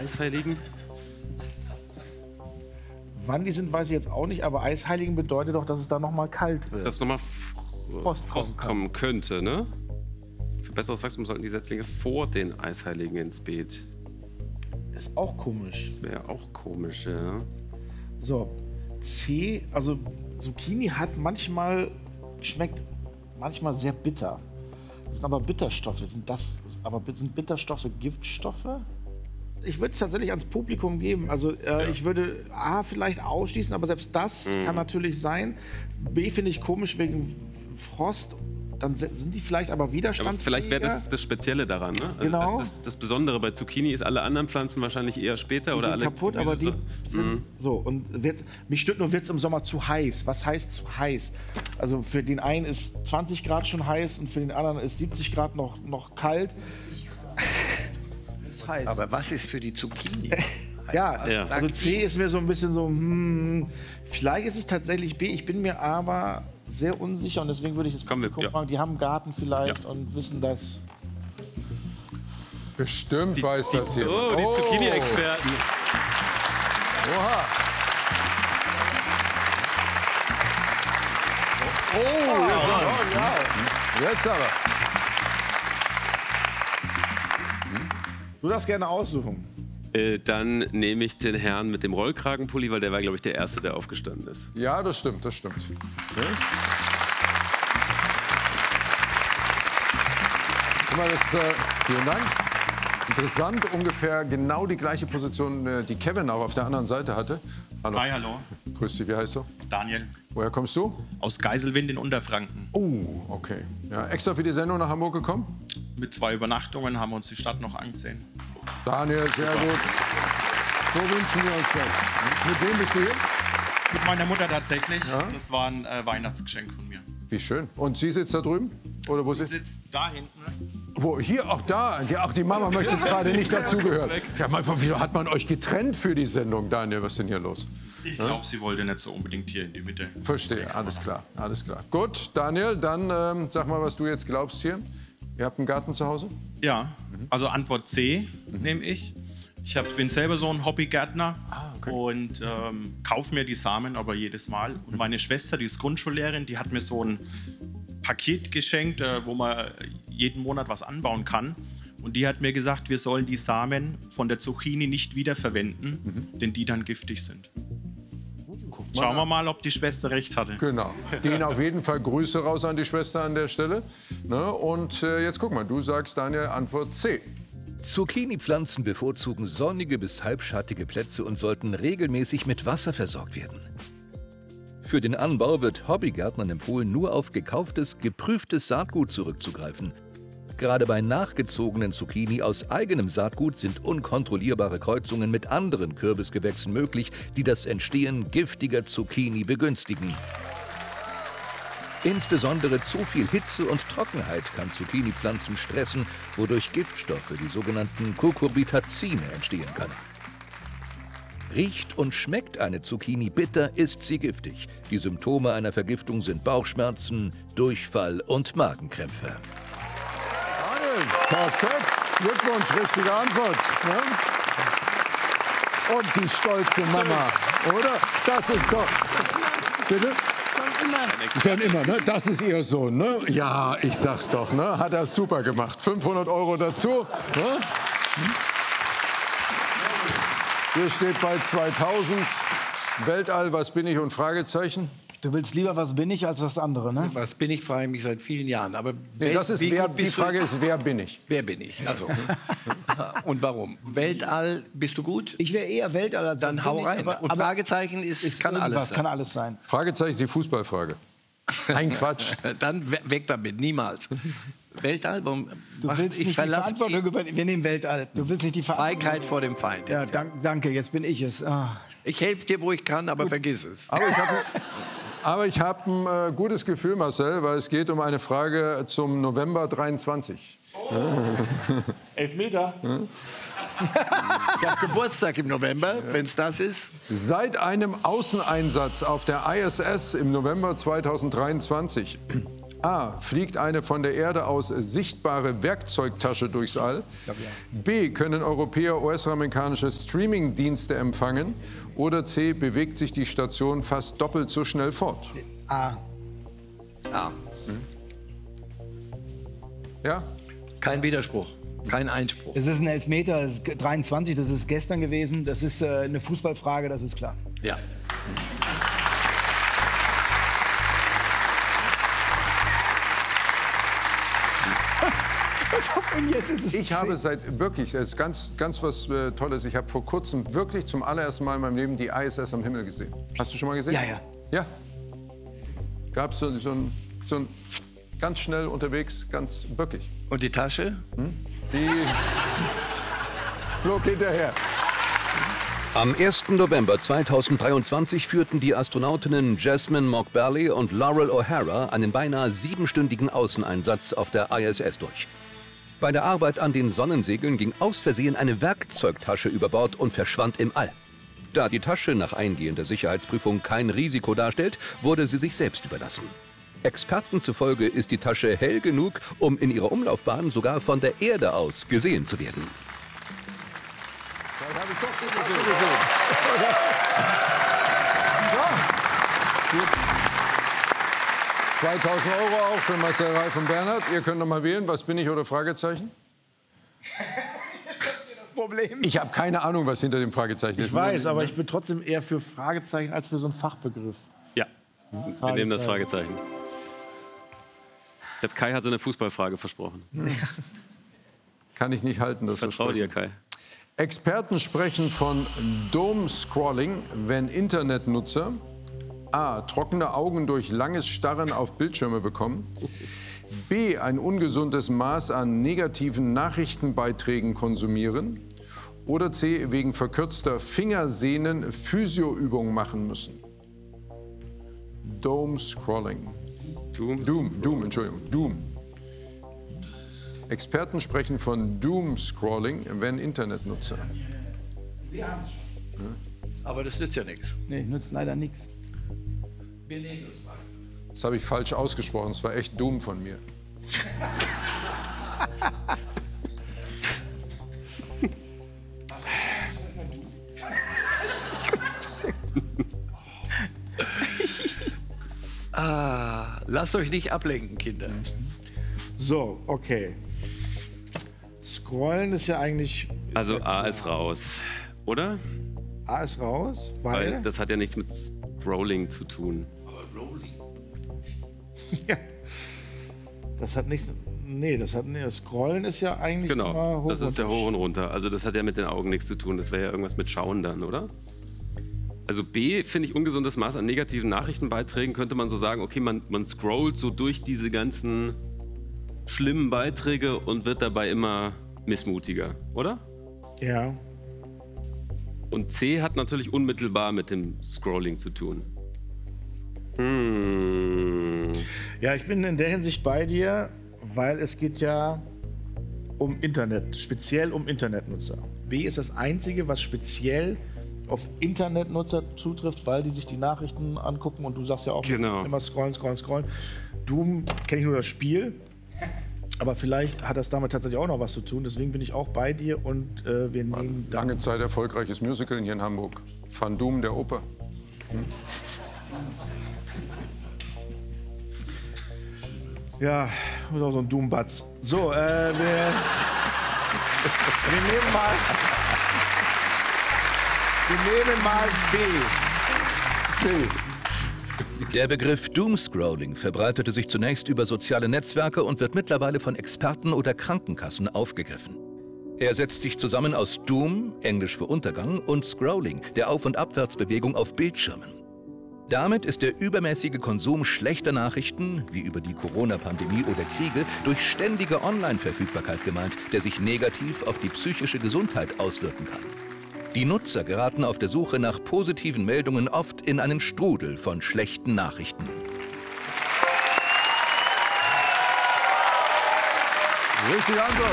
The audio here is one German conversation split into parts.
Eisheiligen? Wann die sind, weiß ich jetzt auch nicht, aber Eisheiligen bedeutet doch, dass es da noch mal kalt wird. Dass nochmal Frost kommen könnte, ne? Für besseres Wachstum sollten die Setzlinge vor den Eisheiligen ins Beet. Ist auch komisch. Das wäre auch komisch, ja. So, C, also Zucchini hat manchmal, schmeckt manchmal sehr bitter. Das sind aber Bitterstoffe. Sind Bitterstoffe Giftstoffe? Ich würde es tatsächlich ans Publikum geben. Also ich würde A vielleicht ausschließen, aber selbst das kann natürlich sein. B finde ich komisch wegen Frost. Dann sind die vielleicht aber widerstandsfähiger. Aber vielleicht wäre das Spezielle daran, ne? Also genau. Das Besondere bei Zucchini ist, alle anderen Pflanzen wahrscheinlich eher später Die oder gehen alle kaputt, aber die sind so. Und mich stört nur, wird es im Sommer zu heiß? Was heißt zu heiß? Also für den einen ist 20 Grad schon heiß und für den anderen ist 70 Grad noch kalt. Das heißt. Aber was ist für die Zucchini? Ja, also C ist mir so ein bisschen so, vielleicht ist es tatsächlich B, ich bin mir aber sehr unsicher und deswegen würde ich das Publikum fragen, die haben einen Garten vielleicht und wissen das. Bestimmt weiß das hier. Oh, die Zucchini-Experten. Oha. Oh, jetzt aber. Du darfst gerne aussuchen. Dann nehme ich den Herrn mit dem Rollkragenpulli, weil der war, glaube ich, der Erste, der aufgestanden ist. Ja, das stimmt, das stimmt. Ja. Guck mal, vielen Dank. Interessant, ungefähr genau die gleiche Position, die Kevin auch auf der anderen Seite hatte. Hallo. Hi, hallo. Grüß dich, wie heißt du? Daniel. Woher kommst du? Aus Geiselwind in Unterfranken. Oh, okay. Ja, extra für die Sendung nach Hamburg gekommen? Mit 2 Übernachtungen haben wir uns die Stadt noch angesehen. Daniel, sehr gut. So wünschen wir uns das. Mit wem bist du hier? Mit meiner Mutter tatsächlich. Ja? Das war ein Weihnachtsgeschenk von mir. Wie schön. Und sie sitzt da drüben? Oder wo Sie sitzt da hinten. Wo? Hier? Ach, da. Ja, ach, die Mama möchte jetzt gerade nicht dazugehören. Ja, wieso hat man euch getrennt für die Sendung, Daniel? Was ist denn hier los? Ich glaube, sie wollte nicht so unbedingt hier in die Mitte. Verstehe, alles klar, alles klar. Gut, Daniel, dann sag mal, was du jetzt glaubst hier. Ihr habt einen Garten zu Hause? Ja, also Antwort C nehme ich. Ich bin selber so ein Hobbygärtner und kaufe mir die Samen aber jedes Mal. Und meine Schwester, die ist Grundschullehrerin, die hat mir so ein Paket geschenkt, wo man jeden Monat was anbauen kann. Und die hat mir gesagt, wir sollen die Samen von der Zucchini nicht wiederverwenden, denn die dann giftig sind. Schauen wir mal, ob die Schwester recht hatte. Genau. Gehen auf jeden Fall Grüße raus an die Schwester an der Stelle. Ne? Und jetzt guck mal, du sagst, Daniel, Antwort C. Zucchini-Pflanzen bevorzugen sonnige bis halbschattige Plätze und sollten regelmäßig mit Wasser versorgt werden. Für den Anbau wird Hobbygärtnern empfohlen, nur auf gekauftes, geprüftes Saatgut zurückzugreifen. Gerade bei nachgezogenen Zucchini aus eigenem Saatgut sind unkontrollierbare Kreuzungen mit anderen Kürbisgewächsen möglich, die das Entstehen giftiger Zucchini begünstigen. Insbesondere zu viel Hitze und Trockenheit kann Zucchini-Pflanzen stressen, wodurch Giftstoffe, die sogenannten Cucurbitazine, entstehen können. Riecht und schmeckt eine Zucchini bitter, ist sie giftig. Die Symptome einer Vergiftung sind Bauchschmerzen, Durchfall und Magenkrämpfe. Perfekt. Glückwunsch, richtige Antwort. Ne? Und die stolze Mama, oder? Das ist doch... Bitte? Schon immer, ne? Das ist ihr Sohn, ne? Ja, ich sag's doch, ne? Hat er super gemacht. 500 € dazu. Ne? Hier steht bei 2000. Weltall, was bin ich und Fragezeichen? Du willst lieber, was bin ich, als was andere, ne? Was bin ich, frage ich mich seit vielen Jahren. Aber Nee, das ist die Frage ist, wer bin ich? Wer bin ich? Also. Und warum? Weltall, bist du gut? Ich wäre eher Weltall als Dann was hau bin ich, rein. Und Fragezeichen kann alles sein. Kann alles sein. Fragezeichen ist die Fußballfrage. Ein Quatsch. Dann weg damit, niemals. Weltall, warum? Du willst nicht die Verantwortung übernehmen. Wir nehmen Weltall. Du willst nicht die Verantwortung. Feigheit vor dem Feind. Ja, danke, jetzt bin ich es. Ah. Ich helfe dir, wo ich kann, aber vergiss es. Aber ich habe ein gutes Gefühl, Marcel, weil es geht um eine Frage zum November 23. Elfmeter. Ich habe Geburtstag im November, wenn es das ist. Seit einem Außeneinsatz auf der ISS im November 2023 A. Fliegt eine von der Erde aus sichtbare Werkzeugtasche durchs All? B. Können Europäer US-amerikanische Streaming-Dienste empfangen? Oder C. Bewegt sich die Station fast doppelt so schnell fort? A. A. Ja? Kein Widerspruch, kein Einspruch. Es ist ein Elfmeter, es ist 23, das ist gestern gewesen. Das ist eine Fußballfrage, das ist klar. Ja. Und jetzt ist es Ich habe wirklich, das ist ganz was Tolles, ich habe vor kurzem wirklich zum allerersten Mal in meinem Leben die ISS am Himmel gesehen. Hast du schon mal gesehen? Ja, ja. Ja. Gab es so ein ganz schnell unterwegs, ganz wirklich. Und die Tasche? Die flog hinterher. Am 1. November 2023 führten die Astronautinnen Jasmine Mockbally und Laurel O'Hara einen beinahe 7-stündigen Außeneinsatz auf der ISS durch. Bei der Arbeit an den Sonnensegeln ging aus Versehen eine Werkzeugtasche über Bord und verschwand im All. Da die Tasche nach eingehender Sicherheitsprüfung kein Risiko darstellt, wurde sie sich selbst überlassen. Experten zufolge ist die Tasche hell genug, um in ihrer Umlaufbahn sogar von der Erde aus gesehen zu werden. Vielleicht habe ich doch die Tasche gesehen. 2000 € auch für Marcel Reif und Bernhard. Ihr könnt noch mal wählen, was bin ich oder Fragezeichen? Problem. Ich habe keine Ahnung, was hinter dem Fragezeichen ist. Ich weiß, aber ich bin trotzdem eher für Fragezeichen als für so einen Fachbegriff. Ja, wir nehmen das Fragezeichen. Ich glaube, Kai hat so eine Fußballfrage versprochen. Kann ich nicht halten, das Vertrau dir, Kai. Experten sprechen von Doom-Scrolling, wenn Internetnutzer A. trockene Augen durch langes Starren auf Bildschirme bekommen, B. ein ungesundes Maß an negativen Nachrichtenbeiträgen konsumieren oder C. wegen verkürzter Fingersehnen Physioübungen machen müssen. Doom-Scrolling. Doom. Experten sprechen von Doom-Scrolling, wenn Internetnutzer. Aber das nützt ja nichts. Nee, nützt leider nichts. Das habe ich falsch ausgesprochen. Es war echt Doom von mir. Lasst euch nicht ablenken, Kinder. So, okay. Scrollen ist ja eigentlich... Also A ist raus, oder? A ist raus, Weil weil... das hat ja nichts mit Scrolling zu tun. Ja. Das hat nichts... Nee, das Scrollen ist ja eigentlich immer Genau, hoch das ist ja und hoch und runter. Also das hat ja mit den Augen nichts zu tun. Das wäre ja irgendwas mit Schauen dann, oder? Also B, finde ich, ungesundes Maß an negativen Nachrichtenbeiträgen, könnte man so sagen, okay, man scrollt so durch diese ganzen schlimmen Beiträge und wird dabei immer missmutiger, oder? Ja. Und C hat natürlich unmittelbar mit dem Scrolling zu tun. Ja, ich bin in der Hinsicht bei dir, weil es geht ja um Internet, speziell um Internetnutzer. B ist das Einzige, was speziell auf Internetnutzer zutrifft, weil die sich die Nachrichten angucken und du sagst ja auch Genau. immer scrollen. Doom kenne ich nur das Spiel, aber vielleicht hat das damit tatsächlich auch noch was zu tun. Deswegen bin ich auch bei dir und wir nehmen dann... Lange Zeit erfolgreiches Musical hier in Hamburg. Van Doom der Oper. Ja, ist auch so ein Doom-Batz. So, wir nehmen mal... Wir nehmen mal B. Der Begriff Doomscrolling verbreitete sich zunächst über soziale Netzwerke und wird mittlerweile von Experten oder Krankenkassen aufgegriffen. Er setzt sich zusammen aus Doom, englisch für Untergang, und Scrolling, der Auf- und Abwärtsbewegung auf Bildschirmen. Damit ist der übermäßige Konsum schlechter Nachrichten, wie über die Corona-Pandemie oder Kriege, durch ständige Online-Verfügbarkeit gemeint, der sich negativ auf die psychische Gesundheit auswirken kann. Die Nutzer geraten auf der Suche nach positiven Meldungen oft in einen Strudel von schlechten Nachrichten. Richtige Antwort,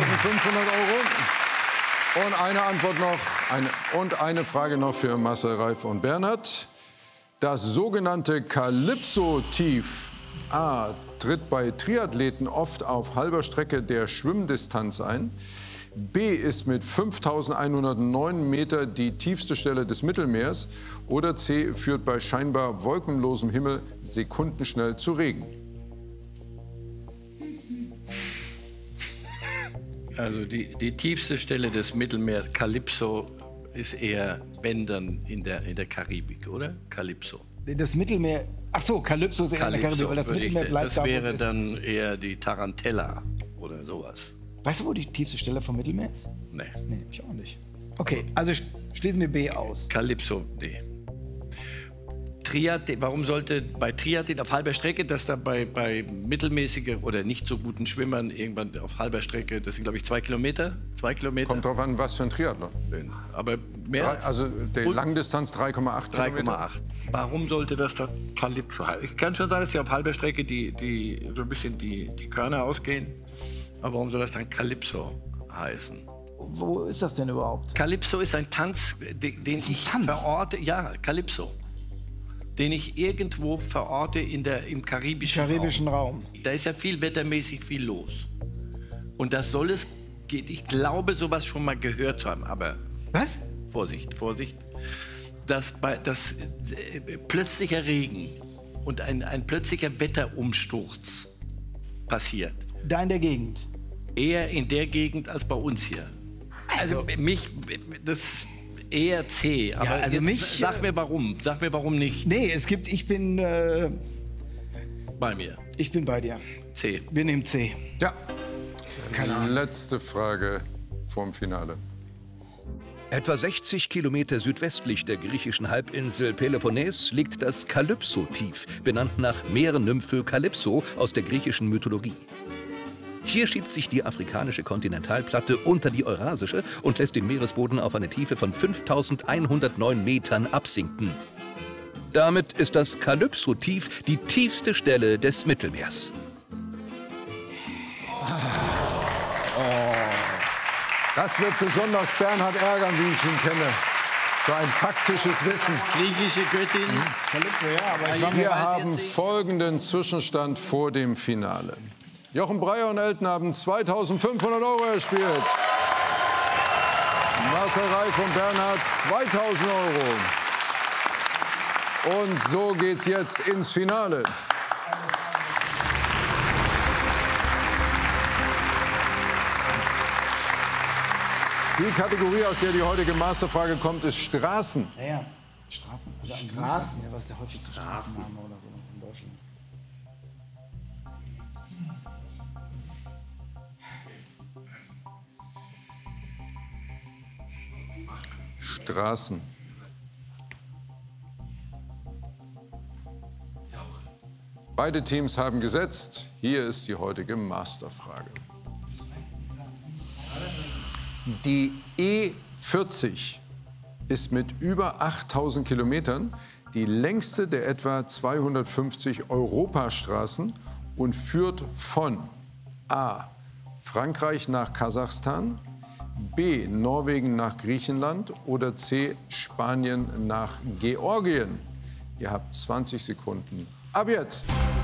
2.500 €. Und eine Antwort noch, und eine Frage noch für Marcel Reif und Bernhard. Das sogenannte Calypso-Tief. A. tritt bei Triathleten oft auf halber Strecke der Schwimmdistanz ein. B ist mit 5.109 Meter die tiefste Stelle des Mittelmeers. Oder C führt bei scheinbar wolkenlosem Himmel sekundenschnell zu Regen. Also die tiefste Stelle des Mittelmeers, Calypso, ist eher, wenn dann in der Karibik, oder? Calypso. Das Mittelmeer, ach so, Calypso ist eher in der Karibik, weil das Mittelmeer bleibt da, das wo es wäre ist. dann eher die Tarantella oder sowas. Weißt du, wo die tiefste Stelle vom Mittelmeer ist? Nee. Nee, ich auch nicht. Okay, also schließen wir B aus. Calypso, nee. Triathlon, warum sollte bei Triathlon auf halber Strecke, dass da bei mittelmäßigen oder nicht so guten Schwimmern irgendwann auf halber Strecke, das sind glaube ich 2 Kilometer? 2 Kilometer? Kommt drauf an, was für ein Triathlon. Aber mehr als Also die Langdistanz 3,8 Kilometer. 3,8. Warum sollte das dann Calypso heißen? Es kann schon sein, dass sie auf halber Strecke so ein bisschen die Körner ausgehen. Aber warum soll das dann Calypso heißen? Wo ist das denn überhaupt? Calypso ist ein Tanz, den ich verorte. Ja, Calypso. Den ich irgendwo verorte im karibischen Raum. Da ist ja wettermäßig viel los. Und das soll es, ich glaube, sowas schon mal gehört zu haben. Aber was? Vorsicht. Das plötzlicher Regen und ein plötzlicher Wetterumsturz passiert. Da in der Gegend? Eher in der Gegend als bei uns hier. Also das eher C. Aber ja, also sag mir warum nicht. Nee, ich bin bei mir. Ich bin bei dir. C. Wir nehmen C. Ja. Keine Ahnung. Letzte Frage vorm Finale. Etwa 60 Kilometer südwestlich der griechischen Halbinsel Peloponnes liegt das Kalypso-Tief, benannt nach Meerennymphe Kalypso aus der griechischen Mythologie. Hier schiebt sich die afrikanische Kontinentalplatte unter die eurasische und lässt den Meeresboden auf eine Tiefe von 5.109 Metern absinken. Damit ist das Kalypso-Tief die tiefste Stelle des Mittelmeers. Das wird besonders Bernhard ärgern, wie ich ihn kenne. So ein faktisches Wissen. Griechische Göttin. Wir haben folgenden Zwischenstand vor dem Finale. Jochen Breyer und Elton haben 2.500 € erspielt. Marcel Reif und Bernhard 2.000 €. Und so geht's jetzt ins Finale. Die Kategorie, aus der die heutige Masterfrage kommt, ist Straßen. Ja, Straßen. Also Straßen. Ja, was ist der häufigste Straßenname oder sowas in Deutschland? Straßen. Beide Teams haben gesetzt. Hier ist die heutige Masterfrage. Die E40 ist mit über 8.000 Kilometern die längste der etwa 250 Europastraßen und führt von A. Frankreich nach Kasachstan, B. Norwegen nach Griechenland oder C. Spanien nach Georgien. Ihr habt 20 Sekunden. Ab jetzt!